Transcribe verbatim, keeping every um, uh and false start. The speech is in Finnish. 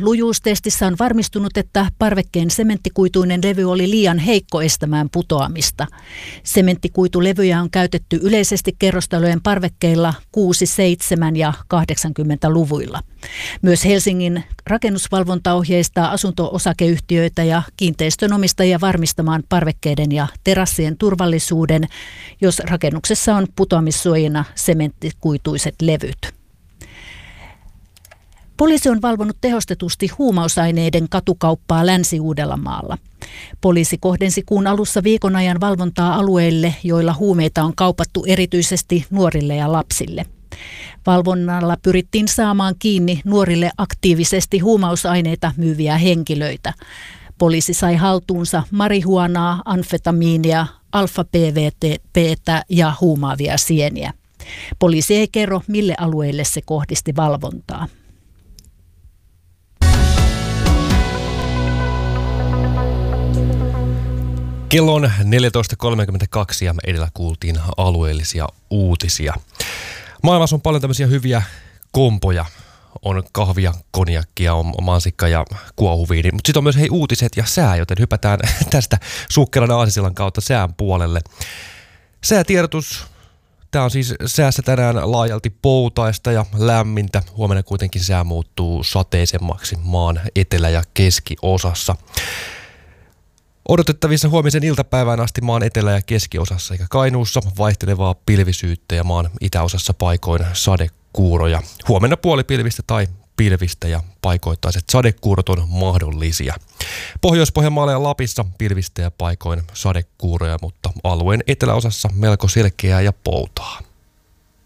lujuustestissä on varmistunut, että parvekkeen sementtikuituinen levy oli liian heikko estämään putoamista. Sementtikuitulevyjä on käytetty yleisesti kerrostalojen parvekkeilla kuusi, seitsemän ja kahdeksankymmentäluvuilla. Myös Helsingin rakennusvalvonta ohjeistaa asunto-osakeyhtiöitä ja kiinteistönomistajia varmistamaan parvekkeiden ja terassien turvallisuuden, jos rakennuksessa on putoamissuojina sementtikuituiset levyt. Poliisi on valvonut tehostetusti huumausaineiden katukauppaa Länsi-Uudellamaalla. Poliisi kohdensi kuun alussa viikon ajan valvontaa alueille, joilla huumeita on kaupattu erityisesti nuorille ja lapsille. Valvonnalla pyrittiin saamaan kiinni nuorille aktiivisesti huumausaineita myyviä henkilöitä. Poliisi sai haltuunsa marihuanaa, amfetamiinia, alfa-P V T:tä ja huumaavia sieniä. Poliisi ei kerro, mille alueille se kohdisti valvontaa. Kello on neljätoista kolmekymmentäkaksi ja edellä kuultiin alueellisia uutisia. Maailmassa on paljon tämmöisiä hyviä kompoja. On kahvia, konjakkia, on mansikka ja kuohuviini. Mutta sitten on myös hei uutiset ja sää, joten hypätään tästä sukkelan aasisillan kautta sään puolelle. Säätiedotus. Tämä on siis säässä tänään laajalti poutaista ja lämmintä. Huomenna kuitenkin sää muuttuu sateisemmaksi maan etelä- ja keskiosassa. Odotettavissa huomisen iltapäivään asti maan etelä- ja keskiosassa sekä Kainuussa vaihtelevaa pilvisyyttä ja maan itäosassa paikoin sadekuuroja. Huomenna puolipilvistä tai pilvistä ja paikoittaiset sadekuurot on mahdollisia. Pohjois-Pohjanmaalla ja Lapissa pilvistä ja paikoin sadekuuroja, mutta alueen eteläosassa melko selkeää ja poutaa.